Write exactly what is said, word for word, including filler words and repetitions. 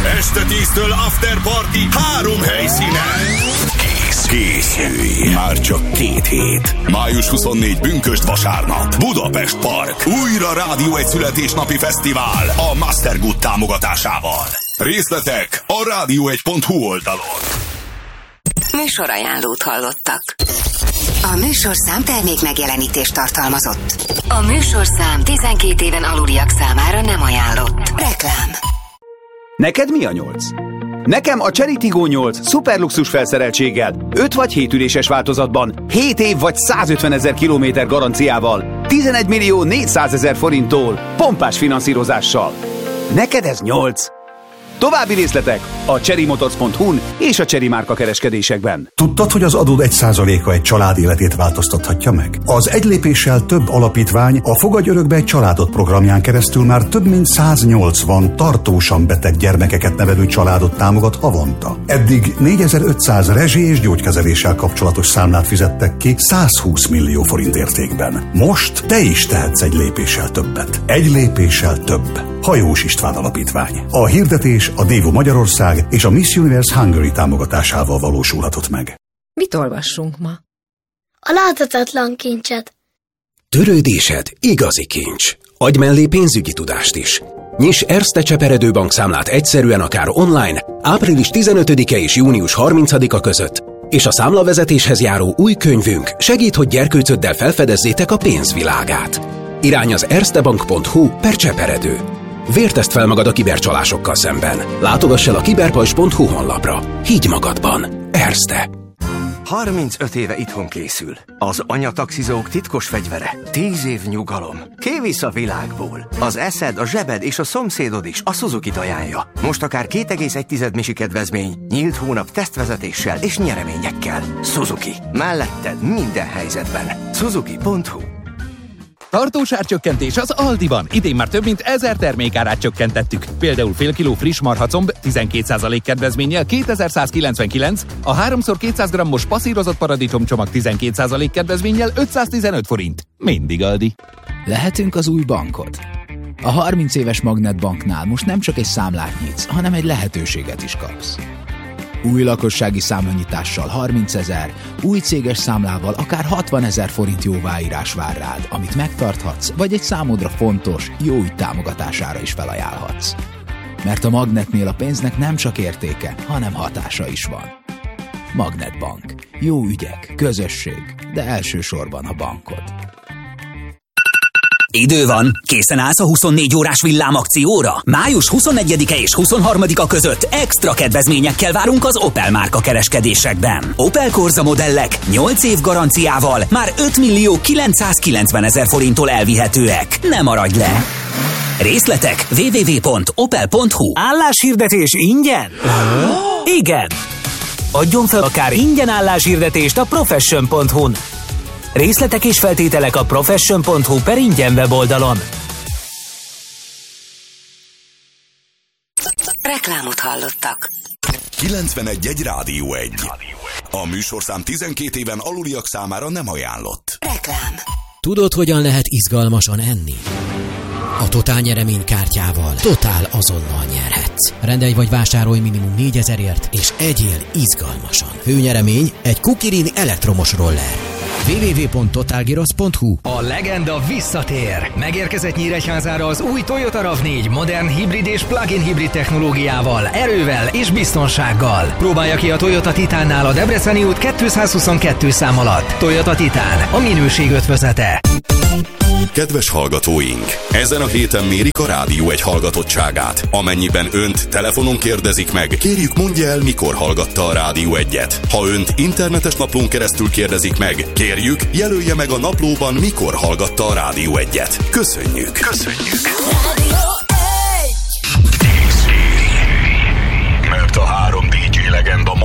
Este tíztől After Party három helyszínen. Kész, készülj, már csak két hét. május huszonnégyedike Bünkösd vasárnap, Budapest Park. Újra Rádió egy születésnapi fesztivál a Mastergood támogatásával. Részletek a rádió egy pont hu oldalon. Műsorajánlót hallottak. A műsorszám termék megjelenítést tartalmazott. A műsorszám tizenkét éven aluliak számára nem ajánlott. Reklám. Neked mi a nyolc? Nekem a Chery Tiggo nyolc szuperluxus felszereltséggel, öt vagy hét üléses változatban, hét év vagy százötvenezer kilométer garanciával, tizenegy millió négyszázezer forinttól, pompás finanszírozással. Neked ez nyolc? További részletek a chery motors pont hu-n és a Chery márka kereskedésekben. Tudtad, hogy az adód egy százaléka egy család életét változtathatja meg? Az Egy lépéssel több alapítvány a Fogadj örökbe egy családot programján keresztül már több mint száznyolcvan tartósan beteg gyermekeket nevelő családot támogat havonta. Eddig négyezer-ötszáz rezsi és gyógykezeléssel kapcsolatos számlát fizettek ki százhúsz millió forint értékben. Most te is tehetsz egy lépéssel többet. Egy lépéssel több. Hajós István Alapítvány. A hirdetés a Dévo Magyarország és a Miss Universe Hungary támogatásával valósulhatott meg. Mit olvassunk ma? A láthatatlan kincset. Törődésed igazi kincs. Adj mellé pénzügyi tudást is. Nyiss Erste Cseperedő bankszámlát egyszerűen akár online, április tizenötödike és június harmincadika között, és a számlavezetéshez járó új könyvünk segít, hogy gyerkőcöddel felfedezzétek a pénzvilágát. Irány az erstebank pont hu per Cseperedő. Vértezd fel magad a kibercsalásokkal szemben. Látogass el a kiberpajzs pont hu honlapra. Higgy magadban. Erste. harmincöt éve itthon készül. Az anyataxizók titkos fegyvere. Tíz év nyugalom. Kivisz a világból. Az eszed, a zsebed és a szomszédod is a Suzuki-t ajánlja. Most akár két egész egy misi kedvezmény, nyílt hónap tesztvezetéssel és nyereményekkel. Suzuki. Melletted minden helyzetben. Suzuki pont hu. Tartós árcsökkentés az Aldiban. Idén már több mint ezer termékárát csökkentettük. Például fél kiló friss marhacomb tizenkét százalék kedvezménnyel kétezer-százkilencvenkilenc, a háromszor kétszáz grammos passzírozott paradicsomcsomag tizenkét százalék kedvezménnyel ötszáztizenöt forint. Mindig Aldi. Lehetünk az új bankod. A harminc éves Magnetbanknál most nem csak egy számlát nyitsz, hanem egy lehetőséget is kapsz. Új lakossági számlanyitással harmincezer, új céges számlával akár hatvanezer forint jóváírás vár rád, amit megtarthatsz, vagy egy számodra fontos, jó ügy támogatására is felajánlhatsz. Mert a Magnetnél a pénznek nem csak értéke, hanem hatása is van. Magnetbank. Jó ügyek, közösség, de elsősorban a bankod. Idő van, készen állsz a huszonnégy órás villámakcióra? május huszonegyedike és huszonharmadika között extra kedvezményekkel várunk az Opel márka kereskedésekben. Opel Corsa modellek nyolc év garanciával már öt millió kilencszázkilencvenezer forinttól elvihetőek. Ne maradj le! Részletek double-u double-u double-u pont opel pont hu. Álláshirdetés ingyen? Igen! Adjon fel akár ingyen álláshirdetést a profession pont hu-n. Részletek és feltételek a profession pont hu per ingyen weboldalon. Reklámot hallottak. kilencvenegy egy Rádió egy. A műsorszám tizenkét éven aluliak számára nem ajánlott. Reklám. Tudod, hogyan lehet izgalmasan enni? A Totál nyereménykártyával Totál azonnal nyerhetsz. Rendelj vagy vásárolj minimum négyezerért, és egyél izgalmasan. Főnyeremény egy Kukirin elektromos roller. double-u double-u double-u pont totalgyrosz pont hu. A legenda visszatér. Megérkezett Nyíregyházára az új Toyota rav négy modern hibrid és plug-in hibrid technológiával, erővel és biztonsággal. Próbálja ki a Toyota Titánnál a Debreceni út kétszázhuszonkettő szám alatt. Toyota Titán, a minőség ötvözete. Kedves hallgatóink! Ezen a héten mérik a Rádió egy hallgatottságát. Amennyiben önt telefonon kérdezik meg, kérjük mondja el, mikor hallgatta a Rádió egyet. Ha önt internetes naplón keresztül kérdezik meg, kérjük, jelölje meg a naplóban, mikor hallgatta a Rádió egyet. Köszönjük! Köszönjük! Mert a három dé dzsé legenda ma